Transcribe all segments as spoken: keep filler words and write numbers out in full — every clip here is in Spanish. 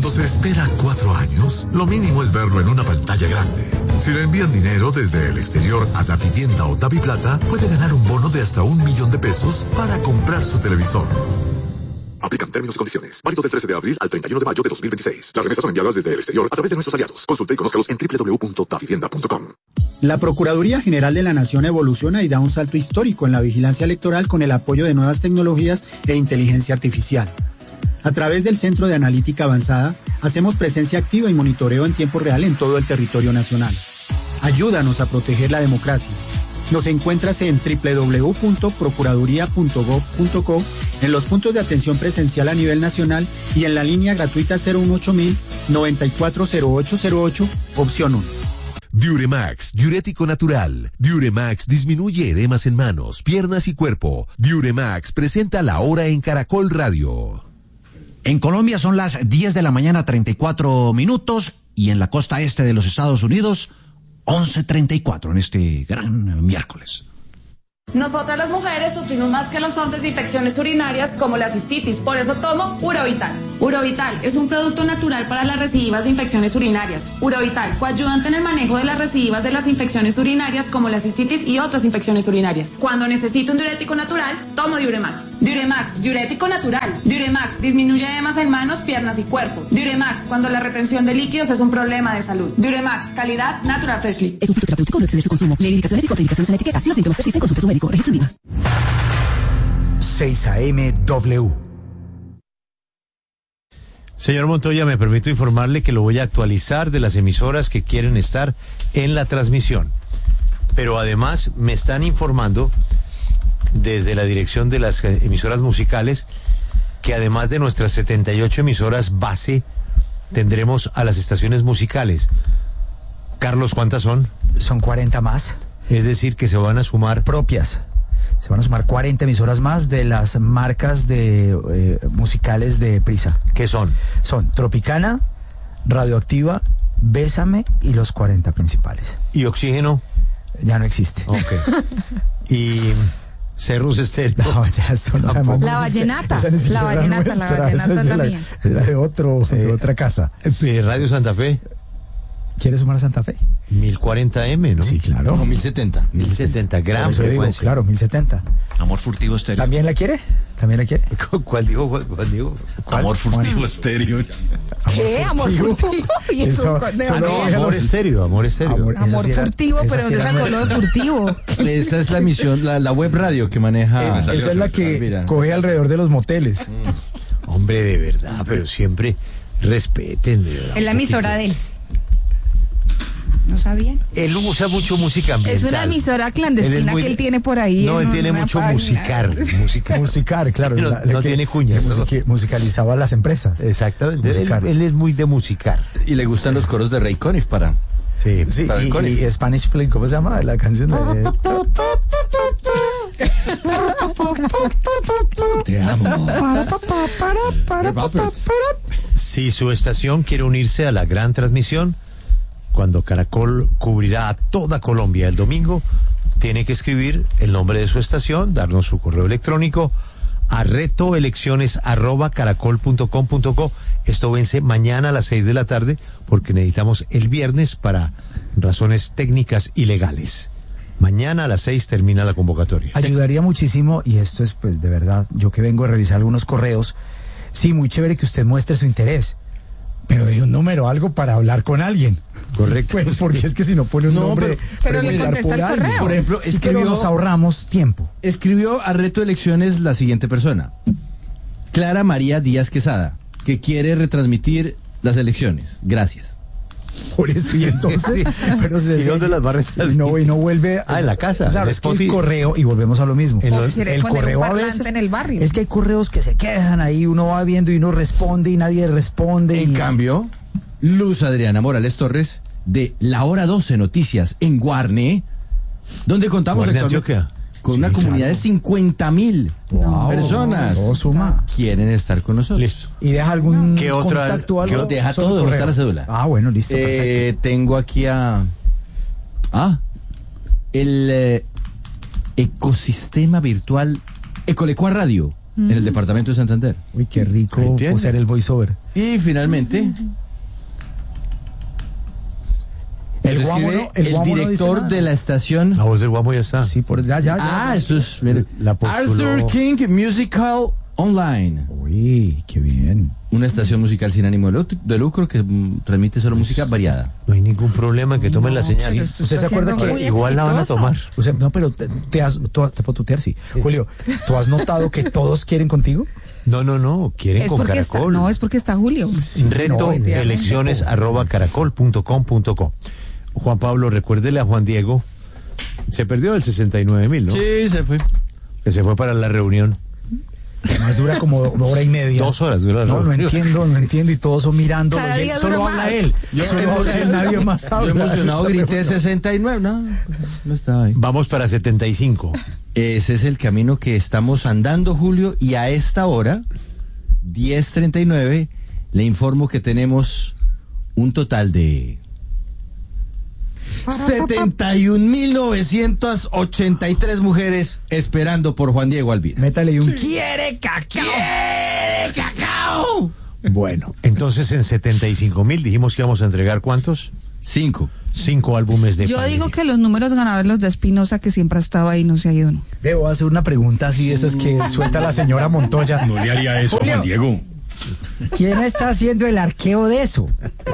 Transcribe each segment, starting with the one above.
Cuando se espera cuatro años, lo mínimo es verlo en una pantalla grande. Si le envían dinero desde el exterior a Davivienda o Daviplata, puede ganar un bono de hasta un millón de pesos para comprar su televisor. Aplican términos y condiciones. Válido del trece de abril al treinta y uno de mayo de dos mil veintiséis. Las remesas son enviadas desde el exterior a través de nuestros aliados. Consulte y conózcalos en doble u doble u doble u punto davivienda punto com. La Procuraduría General de la Nación evoluciona y da un salto histórico en la vigilancia electoral con el apoyo de nuevas tecnologías e inteligencia artificial. A través del Centro de Analítica Avanzada, hacemos presencia activa y monitoreo en tiempo real en todo el territorio nacional. Ayúdanos a proteger la democracia. Nos encuentras en doble u doble u doble u punto procuraduría punto gob punto co, en los puntos de atención presencial a nivel nacional y en la línea gratuita cero uno ocho mil noventa y cuatro cero ocho cero ocho, opción uno. Diuremax, diurético natural. Diuremax disminuye edemas en manos, piernas y cuerpo. Diuremax presenta La Hora en Caracol Radio. En Colombia son las diez de la mañana, treinta y cuatro minutos, y en la costa este de los Estados Unidos, once treinta y cuatro en este gran miércoles. Nosotras las mujeres sufrimos más que los hombres de infecciones urinarias como la cistitis, por eso tomo Urovital. Urovital es un producto natural para las recidivas de infecciones urinarias. Urovital, coayudante en el manejo de las recidivas de las infecciones urinarias como la cistitis y otras infecciones urinarias. Cuando necesito un diurético natural, tomo Diuremax. Diuremax, diurético natural. Diuremax, disminuye edemas en manos, piernas y cuerpo. Diuremax, cuando la retención de líquidos es un problema de salud. Diuremax, calidad Natural Freshly. Es un producto terapéutico, no exceder su consumo. Lee indicaciones y contraindicaciones en la etiqueta. Si los síntomas persisten, consulte a su médico. Registro INVIMA. seis A M W. Señor Montoya, me permito informarle que lo voy a actualizar de las emisoras que quieren estar en la transmisión. Pero además me están informando desde la dirección de las emisoras musicales que además de nuestras setenta y ocho emisoras base, tendremos a las estaciones musicales. Carlos, ¿cuántas son? Son cuarenta más. Es decir, que se van a sumar... Propias. Se van a sumar cuarenta emisoras más de las marcas de eh, musicales de Prisa. ¿Qué son? Son Tropicana, Radioactiva, Bésame y los cuarenta principales. ¿Y Oxígeno? Ya no existe. Ok. ¿Y Cerros Estéreo? No, ya eso no. La vallenata. Esa, esa la vallenata, la vallenata es la, la mía. Es la de, otro, eh, de otra casa. Radio Santa Fe. ¿Quieres sumar a Santa Fe? mil cuarenta eme, ¿no? Sí, claro. No, mil setenta. mil setenta, gran frecuencia. Claro, mil setenta. Amor Furtivo Estéreo. ¿También la quiere? ¿También la quiere? ¿Cuál digo? ¿Cuál, cuál digo? ¿Cuál? Amor Furtivo Estéreo. ¿Qué? Amor Furtivo. ¿Y eso? eso no, no, amor Estéreo, Amor Estéreo. Amor, amor era, Furtivo, pero ¿dónde sacó lo de furtivo? Esa es la emisión, la, la web radio que maneja. Eh, esa es la que Alvira. Coge alrededor de los moteles. Mm. Hombre, de verdad, pero siempre respeten. De verdad, es la emisora de él. ¿No sabían? Él usa mucho música ambiental. Es una emisora clandestina muy, que él tiene por ahí. No, él tiene mucho página. musicar. Musicar, musicar claro. No, la, no que, tiene cuña. Music, musicalizaba las empresas. Exactamente. Él, él es muy de musicar. Y le gustan los coros de Ray Conniff para... Sí, sí para y, y Spanish Flame, ¿cómo se llama? La canción de... Te amo. Si su estación quiere unirse a la gran transmisión, cuando Caracol cubrirá a toda Colombia el domingo, tiene que escribir el nombre de su estación, darnos su correo electrónico a retoelecciones arroba caracol punto com punto co. Esto vence mañana a las seis de la tarde porque necesitamos el viernes para razones técnicas y legales. Mañana a las seis termina la convocatoria. Ayudaría muchísimo, y esto es pues de verdad, yo que vengo a revisar algunos correos, sí, muy chévere que usted muestre su interés, pero de un número, algo para hablar con alguien. Correcto. Pues porque es que si no pone un no, nombre, pero, pero le contesta el correo. Por ejemplo, sí, escribió, nos ahorramos tiempo. Escribió a Reto Elecciones la siguiente persona: Clara María Díaz Quesada, que quiere retransmitir las elecciones. Gracias. Por eso, y entonces, pero se ¿Y dónde las va a retransmitir? No, y no vuelve. Ah, en la casa. Claro, es que el correo, y volvemos a lo mismo. El, el correo a veces en el barrio. Es que hay correos que se quedan ahí, uno va viendo y uno responde y nadie responde. En y... cambio, Luz Adriana Morales Torres, de La Hora doce Noticias en Guarne, donde contamos actualmente con sí, una comunidad claro. de cincuenta mil wow, personas. No, suma. Quieren estar con nosotros. Listo. ¿Y deja algún ¿Qué otra, contacto? Algo? ¿Qué, deja todo, donde está la cédula. Ah, bueno, listo, eh, perfecto. Tengo aquí a... Ah, el eh, ecosistema virtual Ecolecua Radio, en el departamento de Santander. Uy, qué rico ser el voiceover. Y finalmente, el, nos guamo escribe no- el el, guamo no dice director nada. de la estación. La voz del guamo ya está. Sí, por ya, ya, ya. Ah, esto es mire, La postuló- Arthur King Musical Online. Uy, qué bien. Una estación musical sin ánimo de lucro, de lucro que mm, transmite solo música variada. No hay ningún problema en que tomen la señal. pero esto ¿Usted está se acuerda siendo que muy Igual la van a exitoso. tomar. O sea, no, pero te, te has, tú- te puedo tutear, sí. Julio, ¿tú has notado que todos quieren contigo? No, no, no. Quieren Es con porque está, Caracol. no, es porque está Julio. Reto no, elecciones arroba caracol punto com punto co. Juan Pablo, recuérdele a Juan Diego. Se perdió el sesenta y nueve mil, ¿no? Sí, se fue. Que se fue para la reunión. Además dura como hora y media. Dos horas dura la No, no reunión. entiendo, no entiendo y todos son mirando. Cada día Solo dura habla más. él. Yo Solo habla él, nadie más Yo habla. emocionado grité sesenta y nueve. No, no estaba ahí. Vamos para setenta y cinco. Ese es el camino que estamos andando, Julio, y a esta hora, diez treinta y nueve, le informo que tenemos un total de setenta y un mil novecientas ochenta y tres mujeres esperando por Juan Diego Alvira. Métale y un quiere cacao. ¡Quiere cacao! Bueno, entonces en setenta y cinco mil dijimos que íbamos a entregar ¿cuántos? Cinco. Cinco álbumes de Yo Panini. digo que los números ganadores los de Espinosa, que siempre ha estado ahí, no se ha ido, ¿no? Debo hacer una pregunta así de esas que suelta la señora Montoya. No le haría eso a Julio, Juan Diego. ¿Quién está haciendo el arqueo de eso?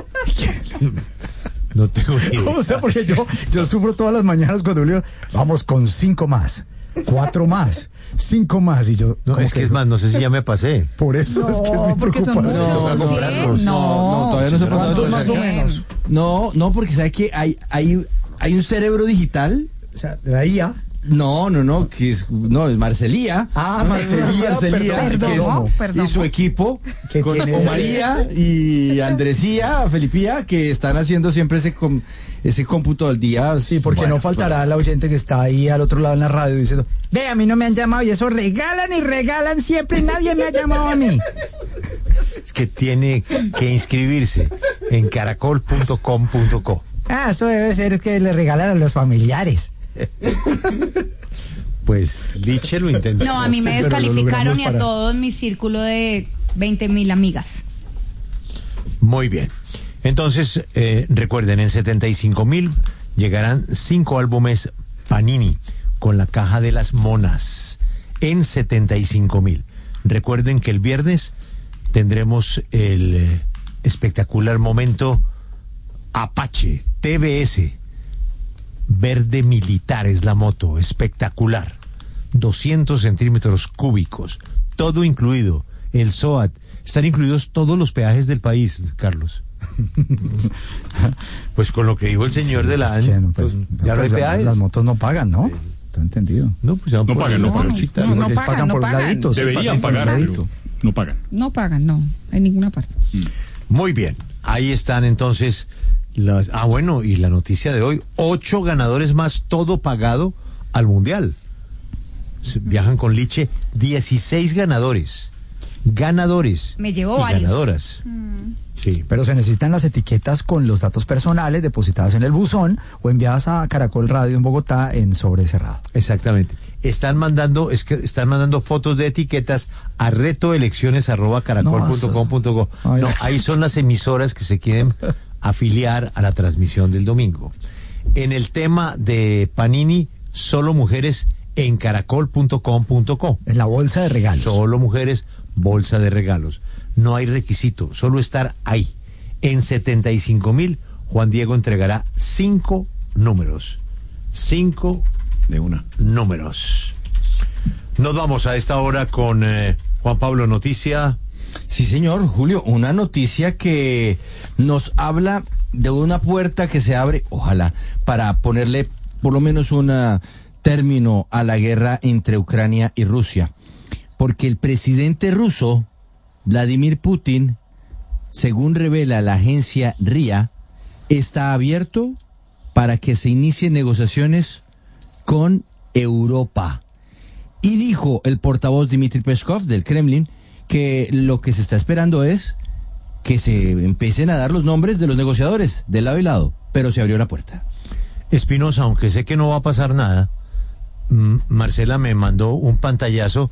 No tengo ni idea. O sea, porque yo, yo sufro todas las mañanas cuando Julio, vamos con cinco más, cuatro más, cinco más, y yo... No, como es que es más, no sé si ya me pasé. Por eso es que es mi porque son preocupación. muchos, no, son no, cien. no, No, no, todavía no se puede ¿Cuántos hacer más o eso. menos? No, no, porque sabe que hay, hay, hay un cerebro digital. O sea, la I A. No, no, no, que es, no, es Marcelía. Ah, Marcelía, Marcelía, perdón, que es- perdón, perdón. y su equipo, Que con tiene- María y Andresía, Felipía, que están haciendo siempre ese com- ese cómputo al día. Sí, porque Bueno, no faltará la oyente que está ahí al otro lado en la radio diciendo, ve, a mí no me han llamado y eso regalan y regalan siempre y nadie me ha llamado a mí. Es que tiene que inscribirse en caracol punto com punto co. Ah, eso debe ser que le regalan a los familiares. Pues Liche lo intentó. No, a mí me Sí, pero lo descalificaron logramos y a para- todo mi círculo de veinte mil amigas. Muy bien. Entonces, eh, recuerden, en setenta y cinco mil llegarán cinco álbumes Panini con la caja de las monas. En setenta y cinco mil. Recuerden que el viernes tendremos el eh, espectacular momento Apache T V S. Verde militar es la moto, espectacular. doscientos centímetros cúbicos, todo incluido. El S O A T, están incluidos todos los peajes del país, Carlos. Pues con lo que dijo el señor Sí, de la es que, ANI, pues, pues, ya no hay pues, peajes. Las motos no pagan, ¿no? ¿Te entendido? No, pues ya van No por pagan, la no pagan. bolsita. No, no Ellos pagan, pasan no por los pagan. laditos. Deberían pasan por el pagar, ladito. pero no pagan. No pagan, no, en ninguna parte. Muy bien, ahí están entonces las... Ah, bueno, y la noticia de hoy, ocho ganadores más, todo pagado al Mundial. Se- Viajan con Liche, dieciséis ganadores. Ganadores. Me llevó y varios. ganadoras. Sí. Pero se necesitan las etiquetas con los datos personales depositadas en el buzón o enviadas a Caracol Radio en Bogotá en sobre cerrado. Exactamente. Están mandando, es que están mandando fotos de etiquetas a retoelecciones arroba caracol punto com punto co. Ay. No, ahí son las emisoras que se quieren afiliar a la transmisión del domingo. En el tema de Panini, solo mujeres en caracol punto com punto co. Es la bolsa de regalos. Solo mujeres, bolsa de regalos. No hay requisito, solo estar ahí. En setenta y cinco mil, Juan Diego entregará cinco números. Cinco De una. números. Nos vamos a esta hora con eh, Juan Pablo Noticia. Sí, señor, Julio, una noticia que nos habla de una puerta que se abre, ojalá, para ponerle por lo menos un término a la guerra entre Ucrania y Rusia. Porque el presidente ruso, Vladimir Putin, según revela la agencia R I A, está abierto para que se inicien negociaciones con Europa. Y dijo el portavoz Dmitry Peskov del Kremlin que lo que se está esperando es que se empiecen a dar los nombres de los negociadores de lado y lado, pero se abrió la puerta. Espinosa, aunque sé que no va a pasar nada, mm, Marcela me mandó un pantallazo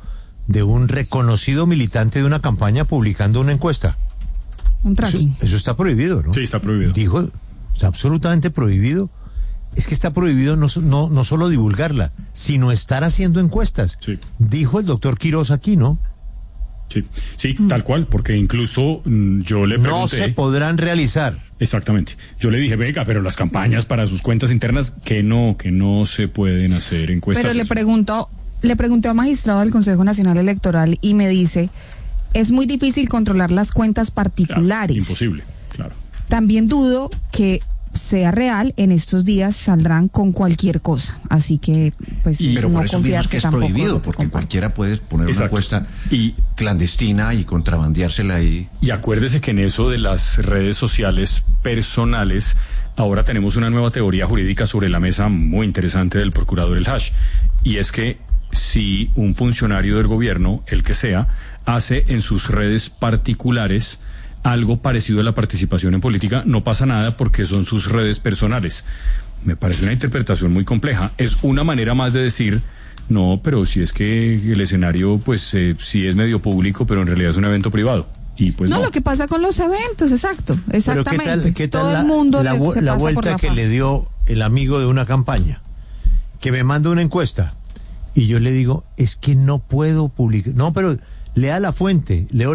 de un reconocido militante de una campaña publicando una encuesta. Un tracking. Eso, eso está prohibido, ¿no? Sí, está prohibido. Dijo, está absolutamente prohibido. Es que está prohibido no, no, no solo divulgarla, sino estar haciendo encuestas. Sí. Dijo el doctor Quiroz aquí, ¿no? Sí, sí, tal cual, porque incluso mm, yo le pregunté... No se podrán realizar. Exactamente. Yo le dije, venga, pero las campañas para sus cuentas internas, que no, que no se pueden hacer encuestas. Pero le eso. pregunto, le pregunté a un magistrado del Consejo Nacional Electoral y me dice, es muy difícil controlar las cuentas particulares. Claro, imposible, claro. También dudo que sea real, en estos días saldrán con cualquier cosa, así que pues y, pero no por eso mismo es que es prohibido, porque comparto. cualquiera puede poner Exacto. una encuesta y, clandestina y contrabandeársela ahí. Y acuérdese que en eso de las redes sociales personales, ahora tenemos una nueva teoría jurídica sobre la mesa muy interesante del procurador El Hash, y es que si un funcionario del gobierno, el que sea, hace en sus redes particulares algo parecido a la participación en política, no pasa nada porque son sus redes personales. Me parece una interpretación muy compleja. Es una manera más de decir, no, pero si es que el escenario, pues, eh, sí es medio público, pero en realidad es un evento privado. Y pues no, no, lo que pasa con los eventos, exacto, exactamente. Pero ¿qué tal, qué tal Todo la, el mundo la, le, vu- se la pasa por vuelta la que faja. le dio el amigo de una campaña? Que me manda una encuesta y yo le digo, es que no puedo publicar. No, pero lea la fuente, leo